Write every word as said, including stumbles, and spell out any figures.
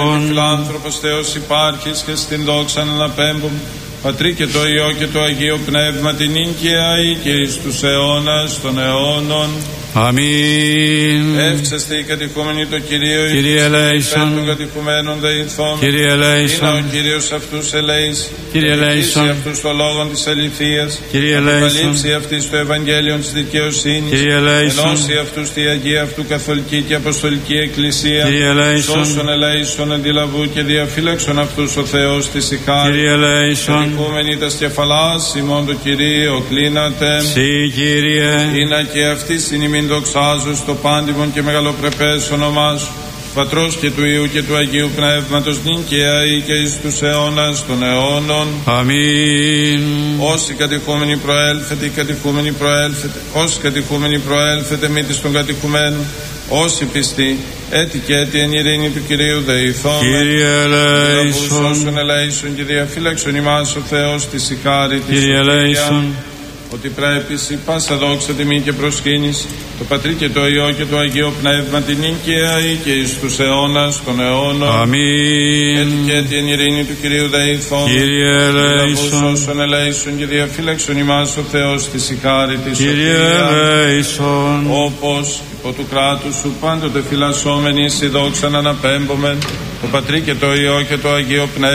Φιλάνθρωπος Θεός υπάρχεις και στην δόξα αναπέμπουμε. Πατρί και το Υιό και το Αγίο Πνεύμα την ίγκαια ή και εις τους αιώνας των αιώνων. Αμήν. Εύξαστε οι κατηχούμενοι το Κυρίο, Κύριε ελέησον. των κατηχουμένων δεηθών. Κύριε ελέησον. Είναι ο Κύριος αυτούς ελέης. Κύριε ελέησον. Αυτούς το λόγο της αληθείας. Κύριε ελέησον. Αποκαλύψει αυτής το Ευαγγέλιο της δικαιοσύνης. Κύριε ελέησον. Ενώσει αυτούς τη Αγία αυτού Καθολική και Αποστολική Εκκλησία. Κύριε ελέησον. Σώσον ελέησον αντιλαβού και διαφύλαξον αυτούς ο Θεός της ηχάρη. Κύριε ελέησον. Κατηχούμενοι τα σκεφαλάς ημών το Κυρίο κλείνατε. Συ Κύριε. Είναι και αυτή συνημήν δοξάζω στο πάντιμον και μεγαλοπρεπές όνομά σου, Πατρός και του Υιού και του Αγίου Πνεύματος νίκαια ή και εις τους αιώνας των αιώνων. Αμήν. Όσοι κατηχούμενοι προέλθετε, οι κατηχούμενοι προέλθετε, όσοι κατηχούμενοι προέλθετε μήτης των κατηχουμένων, όσοι πιστοί, έτη και έτη εν ειρήνη του Κυρίου δεηθώμε. Κύριε ελέησον. Όσων ελέησον και διαφύλαξον ημάς ο Θεός της ηχάρη της. Κύριε ελέησον. Ότι πρέπει η πάσα δόξα τιμή και προσκύνηση το Πατρί και το Υιό και το Αγίο Πνεύμα την νίκαια ή και εις τους αιώνας των αιώνων. Αμήν. Έτσι και έτσι εν ειρήνη του Κυρίου δεηθών. Κύριε ελέησον. Όσων ελέησον και διαφύλαξον ημάς ο Θεός της ηχάρη της. Κύριε ελέησον. Όπως υπό του κράτους σου πάντοτε φυλασσόμενοι στη δόξα να αναπέμπομεν το Πατρί και το Υιό και το Αγίο Πνεύμα.